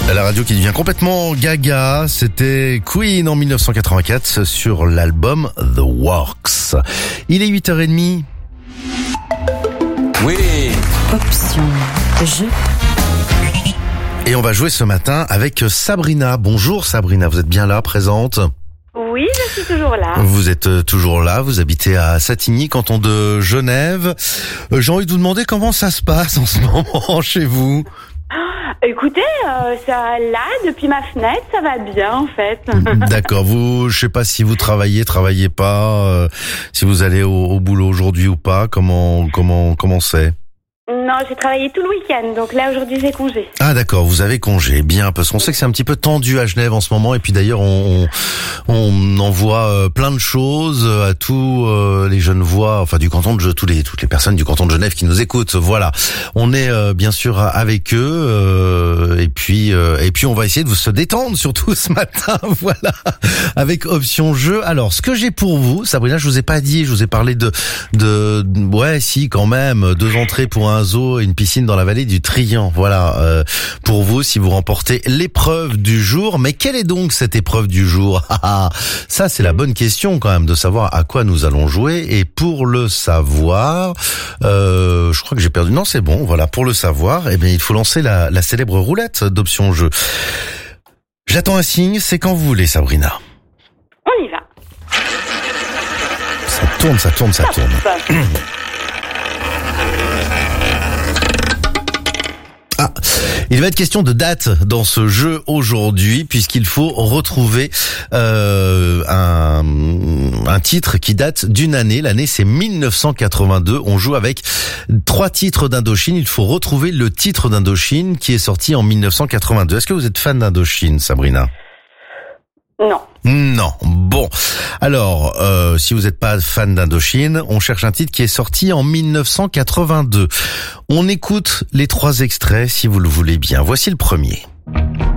La radio qui devient complètement gaga, c'était Queen en 1984 sur l'album The Works. Il est 8h30. Oui. Option jeu. Et on va jouer ce matin avec Sabrina. Bonjour Sabrina, vous êtes bien là, présente ? Oui, je suis toujours là. Vous êtes toujours là, vous habitez à Satigny, canton de Genève. J'ai envie de vous demander comment ça se passe en ce moment chez vous. Écoutez, ça là, depuis ma fenêtre, ça va bien en fait. D'accord, je sais pas si vous travaillez pas, si vous allez au boulot aujourd'hui ou pas, comment c'est ? Non, j'ai travaillé tout le week-end, donc là aujourd'hui j'ai congé. Ah d'accord, vous avez congé, bien, parce qu'on sait que c'est un petit peu tendu à Genève en ce moment, et puis d'ailleurs on envoie plein de choses à tous les Genevois, enfin du canton de toutes les personnes du canton de Genève qui nous écoutent. Voilà, on est bien sûr avec eux, et puis on va essayer de se détendre surtout ce matin, voilà, avec option jeu. Alors ce que j'ai pour vous, Sabrina, je vous ai pas dit, je vous ai parlé de ouais si quand même, 2 entrées pour un zoo et une piscine dans la vallée du Trian. Voilà, pour vous, si vous remportez l'épreuve du jour. Mais quelle est donc cette épreuve du jour ? Ça, c'est la bonne question quand même, de savoir à quoi nous allons jouer. Et pour le savoir, je crois que j'ai perdu. Non, c'est bon. Voilà, pour le savoir, eh bien, il faut lancer la célèbre roulette d'option jeu. J'attends un signe. C'est quand vous voulez, Sabrina. On y va. Ça tourne. Ah, il va être question de date dans ce jeu aujourd'hui, puisqu'il faut retrouver un titre qui date d'une année. L'année, c'est 1982. On joue avec 3 titres d'Indochine. Il faut retrouver le titre d'Indochine qui est sorti en 1982. Est-ce que vous êtes fan d'Indochine, Sabrina ? Non. Bon. Alors, si vous n'êtes pas fan d'Indochine, on cherche un titre qui est sorti en 1982. On écoute les 3 extraits si vous le voulez bien. Voici le premier.